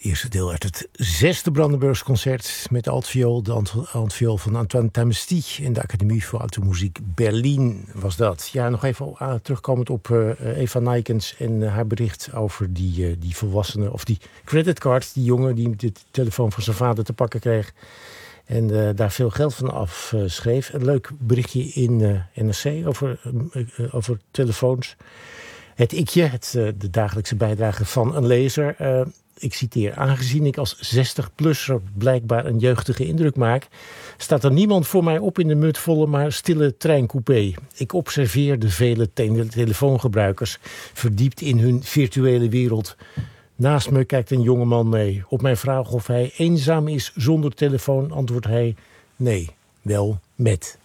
Eerste deel uit het 6e Brandenburgs concert met de altviool, de altviool van Antoine Tamesty in de Academie voor Automuziek Berlin was dat. Ja, nog even terugkomend op Eva Nijkens en haar bericht over die volwassene, of die creditcard, die jongen die de telefoon van zijn vader te pakken kreeg en daar veel geld van afschreef. Een leuk berichtje in NRC over telefoons. Het ikje, de dagelijkse bijdrage van een lezer. Ik citeer: aangezien ik als 60-plusser blijkbaar een jeugdige indruk maak, staat er niemand voor mij op in de mutvolle maar stille treincoupé. Ik observeer de vele telefoongebruikers, verdiept in hun virtuele wereld. Naast me kijkt een jongeman mee. Op mijn vraag of hij eenzaam is zonder telefoon antwoordt hij: nee, wel met.